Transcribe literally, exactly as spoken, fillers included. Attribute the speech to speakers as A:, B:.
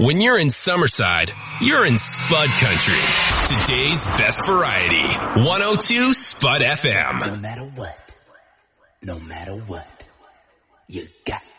A: When you're in Summerside, you're in Spud Country. Today's best variety. one oh two Spud F M.
B: No matter what, no matter what, you got